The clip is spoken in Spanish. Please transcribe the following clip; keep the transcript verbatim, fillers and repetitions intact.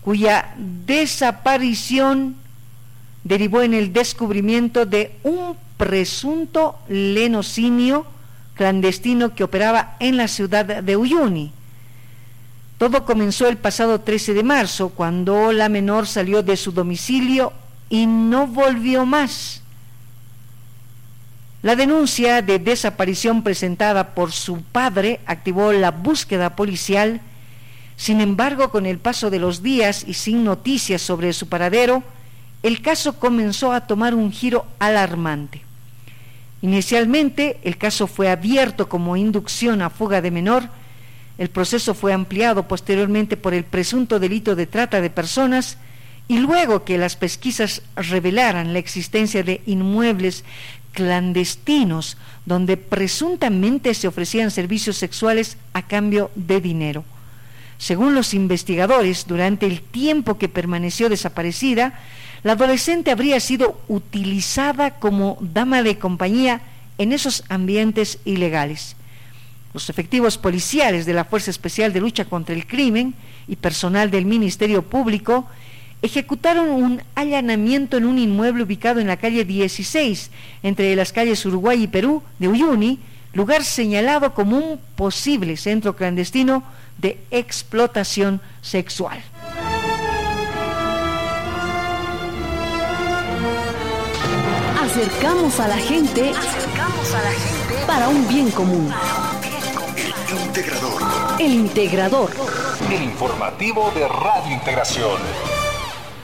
cuya desaparición derivó en el descubrimiento de un presunto lenocinio clandestino que operaba en la ciudad de Uyuni. Todo comenzó el pasado trece de marzo, cuando la menor salió de su domicilio y no volvió más. La denuncia de desaparición presentada por su padre activó la búsqueda policial. Sin embargo, con el paso de los días y sin noticias sobre su paradero, el caso comenzó a tomar un giro alarmante. Inicialmente, el caso fue abierto como inducción a fuga de menor. El proceso fue ampliado posteriormente por el presunto delito de trata de personas, y luego que las pesquisas revelaran la existencia de inmuebles clandestinos donde presuntamente se ofrecían servicios sexuales a cambio de dinero. Según los investigadores, durante el tiempo que permaneció desaparecida, la adolescente habría sido utilizada como dama de compañía en esos ambientes ilegales. Los efectivos policiales de la Fuerza Especial de Lucha contra el Crimen y personal del Ministerio Público ejecutaron un allanamiento en un inmueble ubicado en la calle dieciséis, entre las calles Uruguay y Perú, de Uyuni, lugar señalado como un posible centro clandestino de explotación sexual. Acercamos a la gente, Acercamos a la gente para un bien común. El Integrador. El Integrador. El informativo de Radio Integración.